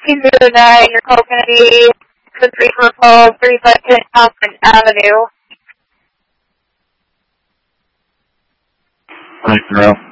1909, your call going to be Country for Falls, 3510 Hoffman Avenue. Thanks, Ralph.